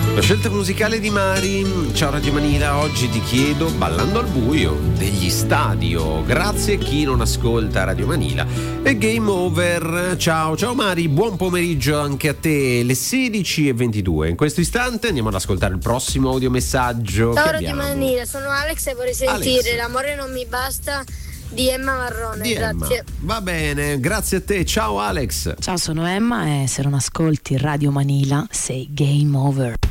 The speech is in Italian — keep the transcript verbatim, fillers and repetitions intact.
La scelta musicale di Mari. Ciao Radio Manila, oggi ti chiedo Ballando al buio degli Stadio. Grazie a chi non ascolta Radio Manila. E Game Over. Ciao, ciao Mari, buon pomeriggio anche a te. Le sedici e ventidue. In questo istante andiamo ad ascoltare il prossimo audiomessaggio. Ciao Radio Manila, sono Alex e vorrei sentire Alex. L'amore non mi basta di Emma Marrone. Di Emma. Grazie. Va bene, grazie a te. Ciao Alex. Ciao, sono Emma e se non ascolti Radio Manila sei game over.